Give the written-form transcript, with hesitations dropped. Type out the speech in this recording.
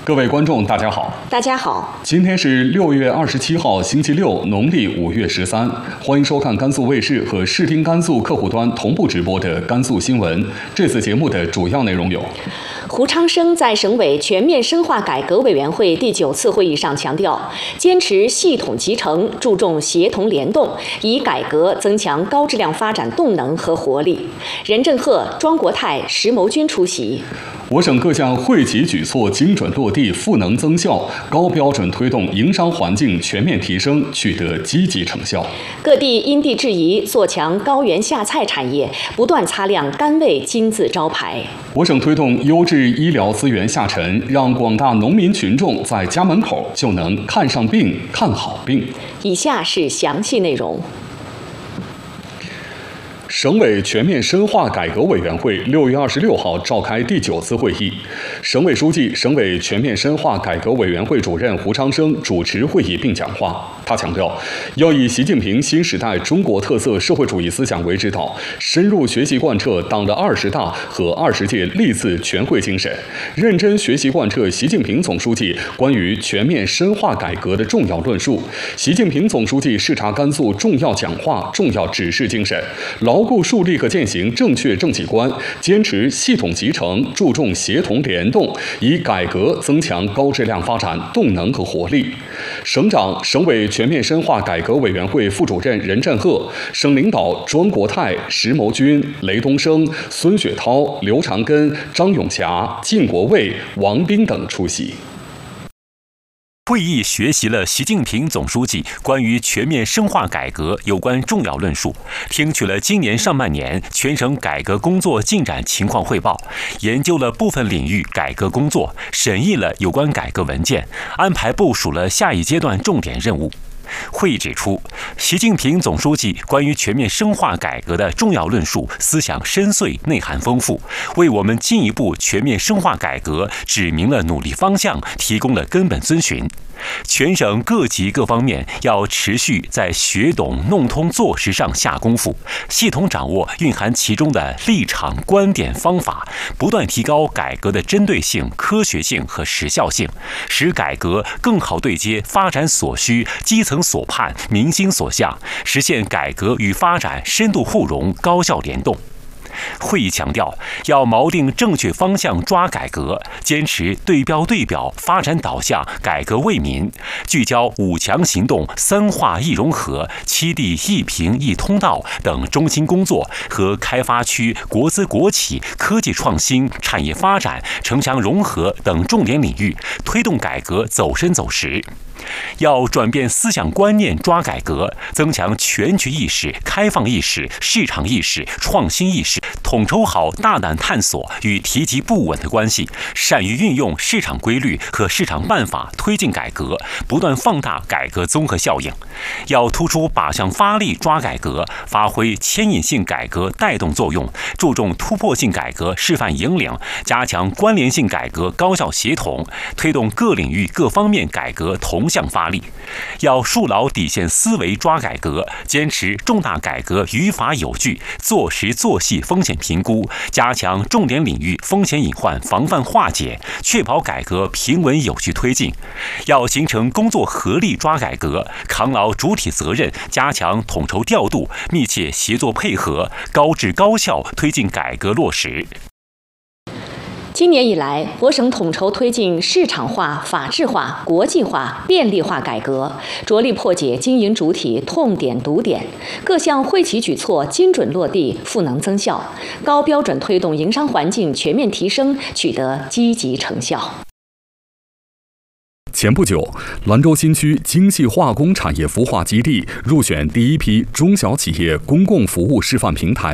各位观众，大家好。 大家好， 今天是6月27号，星期六，农历5月13。欢迎收看甘肃卫视和视听甘肃客户端同步直播的甘肃新闻。这次节目的主要内容有： 胡昌生在省委全面深化改革委员会第9次会议上强调，坚持系统集成，注重协同联动，以改革增强高质量发展动能和活力。任正鹤、庄国泰、石谋军出席。 我省各项惠企举措精准落地、赋能增效，高标准推动营商环境全面提升，取得积极成效。 各地因地制宜，做强高原下菜产业，不断擦亮甘味金字招牌。 我省推动优质医疗资源下沉，让广大农民群众在家门口就能看上病、看好病。 以下是详细内容。 省委全面深化改革委员会6月26号召开第9次会议，省委书记、省委全面深化改革委员会主任胡昌生主持会议并讲话。他强调，要以习近平新时代中国特色社会主义思想为指导，深入学习贯彻党的20大和20届历次全会精神，认真学习贯彻习近平总书记关于全面深化改革的重要论述，习近平总书记视察甘肃重要讲话、重要指示精神，牢固树立和践行正确政绩观，坚持系统集成，注重协同联动，以改革增强高质量发展动能和活力。省长、省委全面深化改革委员会副主任任正鹤、省领导庄国泰、石谋军、雷东升、孙雪涛、刘长根、张永霞、靳国卫、王斌等出席。 会议学习了习近平总书记关于全面深化改革有关重要论述，听取了今年上半年全省改革工作进展情况汇报，研究了部分领域改革工作，审议了有关改革文件，安排部署了下一阶段重点任务。会议指出，习近平总书记关于全面深化改革的重要论述思想深邃、内涵丰富，为我们进一步全面深化改革指明了努力方向，提供了根本遵循。全省各级各方面要持续在学懂、弄通、做实上下功夫，系统掌握蕴含其中的立场、观点、方法，不断提高改革的针对性、科学性和时效性，使改革更好对接发展所需、基层所盼、民心所向，实现改革与发展深度互融、高效联动。会议强调，要锚定正确方向抓改革，坚持对标对表、发展导向、改革为民，聚焦5强行动、3化1融合、7地1平1通道等中心工作和开发区国资国企、科技创新、产业发展、城乡融合等重点领域，推动改革走深走实。要转变思想观念抓改革，增强全局意识、开放意识、市场意识、创新意识，统筹好大胆探索与提及不稳的关系，善于运用市场规律和市场办法推进改革，不断放大改革综合效应。要突出靶向发力抓改革，发挥牵引性改革带动作用，注重突破性改革示范引领，加强关联性改革高效协同，推动各领域各方面改革同向发力。要树牢底线思维抓改革，坚持重大改革于法有据，做实做细风险评估，加强重点领域风险隐患防范化解，确保改革平稳有序推进。要形成工作合力抓改革，扛牢主体责任，加强统筹调度，密切协作配合，高质高效推进改革落实。 今年以来，我省统筹推进市场化、法治化、国际化、便利化改革，着力破解经营主体痛点堵点，各项惠企举措精准落地、赋能增效，高标准推动营商环境全面提升，取得积极成效。 前不久，兰州新区精细化工产业孵化基地入选第1批中小企业公共服务示范平台